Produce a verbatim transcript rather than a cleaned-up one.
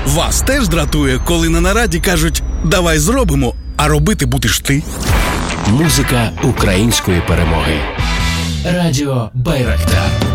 Вас теж дратує, коли на нараді кажуть «давай зробимо», а робити будеш ти? Музика української перемоги. Радіо Байрактар.